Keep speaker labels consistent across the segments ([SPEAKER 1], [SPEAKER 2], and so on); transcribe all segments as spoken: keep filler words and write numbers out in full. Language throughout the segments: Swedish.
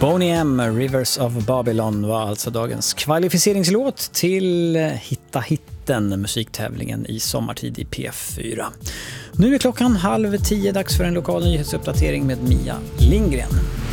[SPEAKER 1] Boney M, Rivers of Babylon var alltså dagens kvalificeringslåt till Hitta hitten, musiktävlingen i sommartid i P fyra. Nu är klockan halv tio, dags för en lokal nyhetsuppdatering med Mia Lindgren.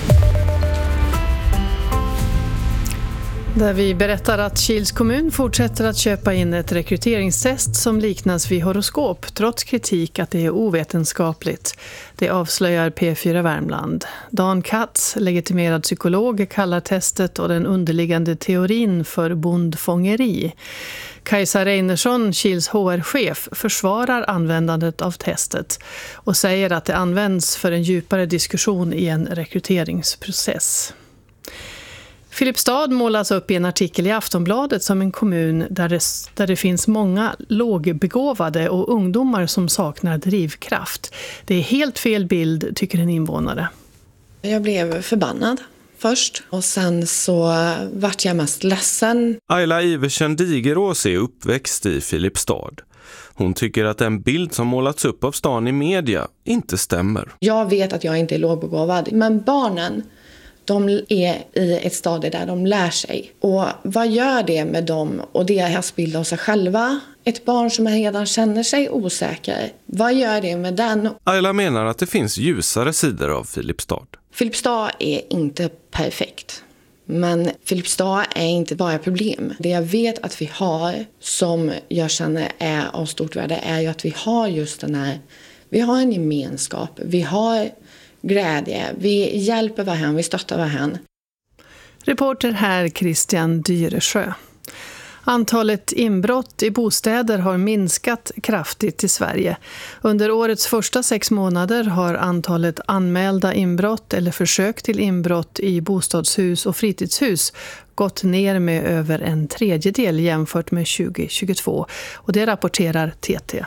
[SPEAKER 2] Där vi berättar att Kils kommun fortsätter att köpa in ett rekryteringstest som liknas vid horoskop trots kritik att det är ovetenskapligt. Det avslöjar P fyra Värmland. Dan Katz, legitimerad psykolog, kallar testet och den underliggande teorin för bondfångeri. Kajsa Reinersson, Kils H R-chef, försvarar användandet av testet och säger att det används för en djupare diskussion i en rekryteringsprocess. Filipstad målas upp i en artikel i Aftonbladet som en kommun där det, där det finns många lågbegåvade och ungdomar som saknar drivkraft. Det är helt fel bild, tycker en invånare.
[SPEAKER 3] Jag blev förbannad först och sen så vart jag mest ledsen.
[SPEAKER 4] Ayla Iversen Digerås är uppväxt i Filipstad. Hon tycker att den bild som målats upp av stan i media inte stämmer.
[SPEAKER 3] Jag vet att jag inte är lågbegåvad, men barnen, de är i ett stadie där de lär sig. Och vad gör det med dem och deras bild av sig själva? Ett barn som redan känner sig osäker, vad gör det med den?
[SPEAKER 4] Ayla menar att det finns ljusare sidor av Filipstad.
[SPEAKER 3] Filipstad är inte perfekt. Men Filipstad är inte bara problem. Det jag vet att vi har, som jag känner är av stort värde, är ju att vi har just den här, vi har en gemenskap, vi har glädje, vi hjälper varandra, vi stöttar varandra.
[SPEAKER 2] Reporter här Christian Dyresjö. Antalet inbrott i bostäder har minskat kraftigt i Sverige. Under årets första sex månader har antalet anmälda inbrott eller försök till inbrott i bostadshus och fritidshus gått ner med över en tredjedel jämfört med tjugo tjugotvå. Och det rapporterar T T.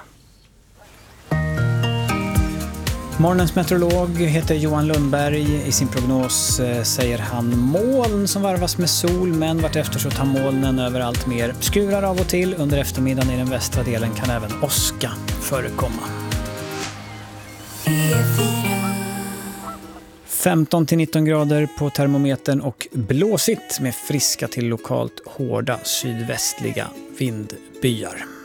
[SPEAKER 1] Morgonens meteorolog heter Johan Lundberg. I sin prognos säger han moln som varvas med sol, men vartefter så tar molnen över allt mer. Skurar av och till. Under eftermiddagen i den västra delen kan även åska förekomma. femton till nitton grader på termometern och blåsigt med friska till lokalt hårda sydvästliga vindbyar.